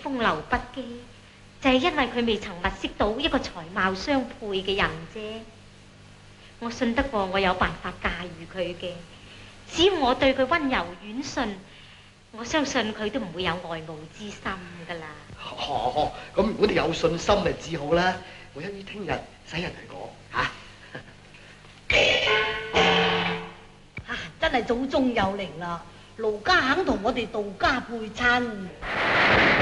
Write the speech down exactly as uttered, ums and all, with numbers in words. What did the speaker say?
風流不羈，就係因為佢未曾物色到一個才貌相配嘅人啫。我信得過我有辦法駕馭佢嘅，只要我對佢溫柔婉順，我相信佢都唔會有愛慕之心噶啦。 哦，咁如果你有信心咪至好啦。我一於聽日使人嚟講嚇。 啊，真係祖宗有靈啦！盧家肯同我哋杜家配親。